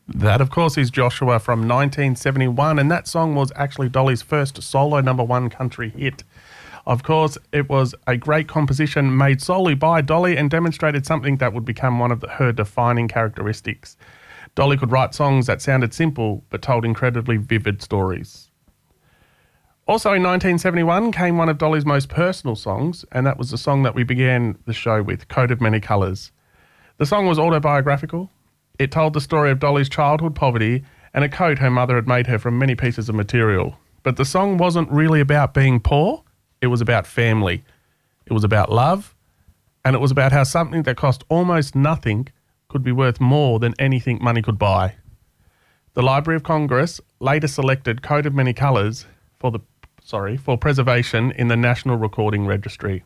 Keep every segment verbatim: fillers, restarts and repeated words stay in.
That, of course, is Joshua from nineteen seventy-one, and that song was actually Dolly's first solo number one country hit. Of course, it was a great composition made solely by Dolly and demonstrated something that would become one of the, her defining characteristics. Dolly could write songs that sounded simple but told incredibly vivid stories. Also in nineteen seventy-one came one of Dolly's most personal songs, and that was the song that we began the show with, Coat of Many Colours. The song was autobiographical. It told the story of Dolly's childhood poverty and a coat her mother had made her from many pieces of material. But the song wasn't really about being poor. It was about family. It was about love. And it was about how something that cost almost nothing could be worth more than anything money could buy. The Library of Congress later selected Coat of Many Colours for the sorry, for preservation in the National Recording Registry.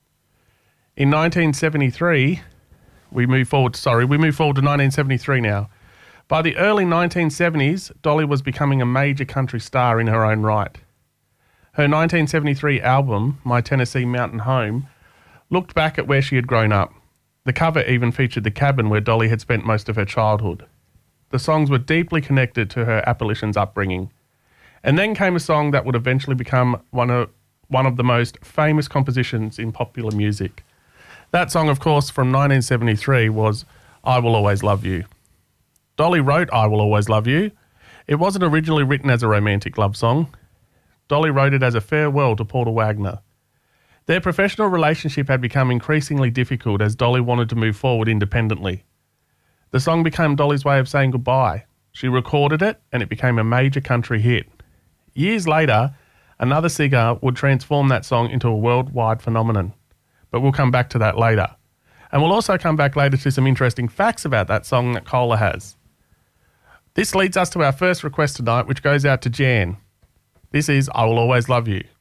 In nineteen seventy-three, we move forward, sorry, we move forward to nineteen seventy-three now. By the early nineteen seventies, Dolly was becoming a major country star in her own right. Her nineteen seventy-three album, My Tennessee Mountain Home, looked back at where she had grown up. The cover even featured the cabin where Dolly had spent most of her childhood. The songs were deeply connected to her Appalachians upbringing. And then came a song that would eventually become one of, one of the most famous compositions in popular music. That song, of course, from nineteen seventy-three was I Will Always Love You. Dolly wrote I Will Always Love You. It wasn't originally written as a romantic love song. Dolly wrote it as a farewell to Porter Wagoner. Their professional relationship had become increasingly difficult as Dolly wanted to move forward independently. The song became Dolly's way of saying goodbye. She recorded it and it became a major country hit. Years later, another singer would transform that song into a worldwide phenomenon. But we'll come back to that later. And we'll also come back later to some interesting facts about that song that Cola has. This leads us to our first request tonight, which goes out to Jan. This is I Will Always Love You.